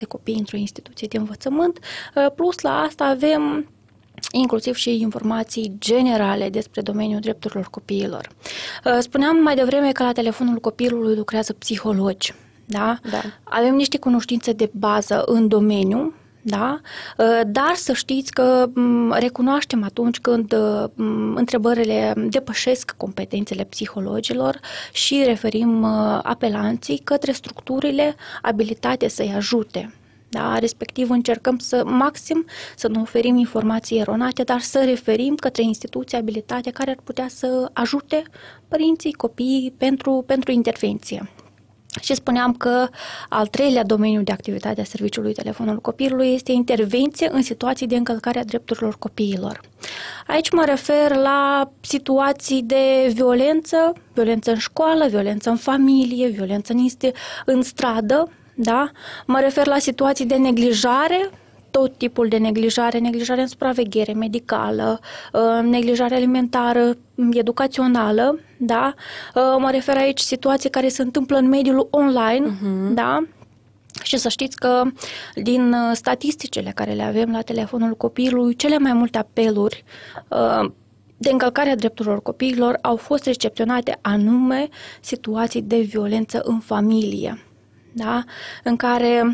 de copii într-o instituție de învățământ. Plus la asta avem inclusiv și informații generale despre domeniul drepturilor copiilor. Spuneam mai devreme că la telefonul copilului lucrează psihologi. Da? Da. Avem niște cunoștințe de bază în domeniu, da? Dar să știți că recunoaștem atunci când întrebările depășesc competențele psihologilor și referim apelanții către structurile abilitate să-i ajute. Da? Respectiv încercăm să nu oferim informații eronate, dar să referim către instituții abilitate care ar putea să ajute părinții, copiii pentru intervenție. Și spuneam că al treilea domeniu de activitate a serviciului telefonul copilului este intervenție în situații de încălcare a drepturilor copiilor. Aici mă refer la situații de violență în școală, violență în familie, violență în stradă, da? Mă refer la situații de neglijare, tot tipul de neglijare în supraveghere medicală, neglijare alimentară, educațională, da? Mă refer aici situații care se întâmplă în mediul online, da? Și să știți că din statisticile care le avem la telefonul copilului, cele mai multe apeluri de încălcare a drepturilor copiilor au fost recepționate anume situații de violență în familie, da? În care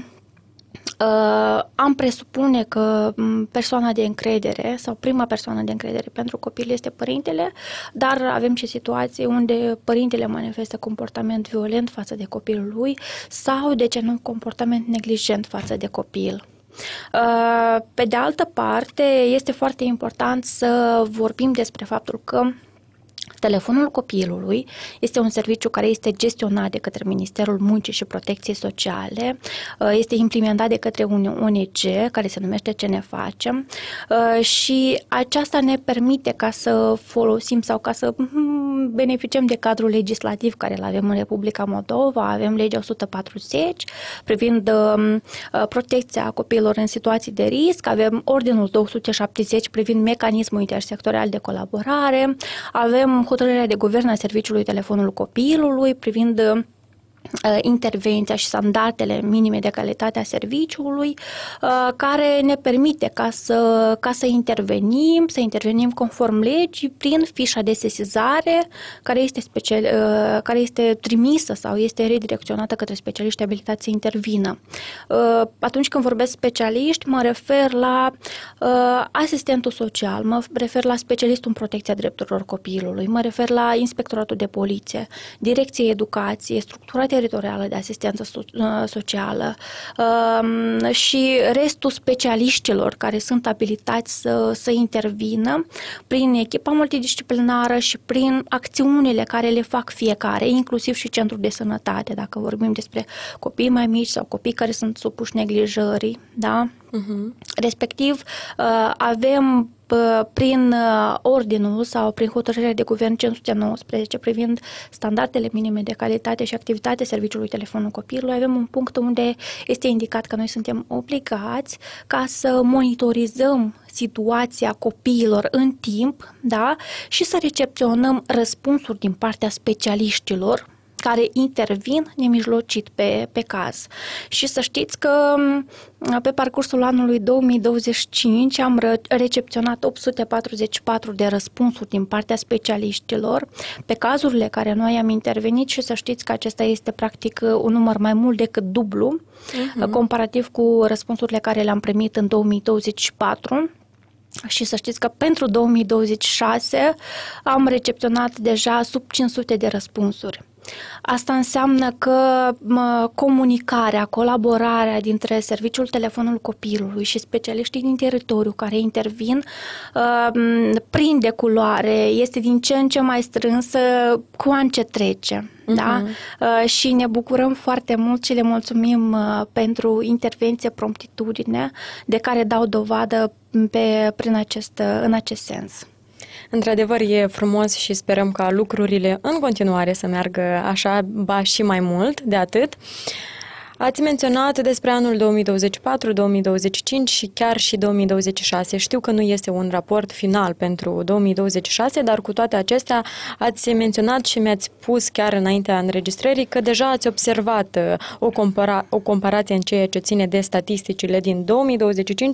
am presupune că persoana de încredere sau prima persoană de încredere pentru copil este părintele, dar avem și situații unde părintele manifestă comportament violent față de copilul lui sau, de ce nu, comportament neglijent față de copil. Pe de altă parte, este foarte important să vorbim despre faptul că telefonul copilului este un serviciu care este gestionat de către Ministerul Muncii și Protecției Sociale, este implementat de către un ONG care se numește Ce ne facem și aceasta ne permite ca să folosim sau ca să beneficiem de cadrul legislativ care îl avem în Republica Moldova. Avem legea 140 privind protecția copiilor în situații de risc, avem Ordinul 270 privind mecanismul intersectorial de colaborare, avem hotărârea de guvern a serviciului telefonul copilului privind intervenția și standardele minime de calitate a serviciului, care ne permite ca să intervenim conform legii prin fișa de sesizare care este trimisă sau este redirecționată către specialiști abilitați să intervină. Atunci când vorbesc specialiști, mă refer la asistentul social, mă refer la specialistul în protecția drepturilor copilului, mă refer la inspectoratul de poliție, direcție educație, structura teritorială de asistență socială și restul specialiștilor care sunt abilitați să intervină prin echipa multidisciplinară și prin acțiunile care le fac fiecare, inclusiv și centrul de sănătate, dacă vorbim despre copii mai mici sau copii care sunt supuși neglijării, da? Respectiv, avem prin ordinul sau prin hotărârea de guvern 519 privind standardele minime de calitate și activitate serviciului telefonul copilului, avem un punct unde este indicat că noi suntem obligați ca să monitorizăm situația copiilor în timp, da? Și să recepționăm răspunsuri din partea specialiștilor care intervin nemijlocit pe caz. Și să știți că pe parcursul anului 2025 am recepționat 844 de răspunsuri din partea specialiștilor pe cazurile care noi am intervenit și să știți că acesta este practic un număr mai mult decât dublu comparativ cu răspunsurile care le-am primit în 2024. Și să știți că pentru 2026 am recepționat deja sub 500 de răspunsuri. Asta înseamnă că comunicarea, colaborarea dintre serviciul telefonul copilului și specialiștii din teritoriu care intervin prinde culoare, este din ce în ce mai strânsă cu an ce trece. Da? Și ne bucurăm foarte mult și le mulțumim pentru intervenție, promptitudine de care dau dovadă în acest sens. Într-adevăr, e frumos și sperăm ca lucrurile în continuare să meargă așa, ba și mai mult de atât. Ați menționat despre anul 2024, 2025 și chiar și 2026. Știu că nu este un raport final pentru 2026, dar cu toate acestea ați menționat și mi-ați spus chiar înaintea înregistrării că deja ați observat o comparație în ceea ce ține de statisticile din 2025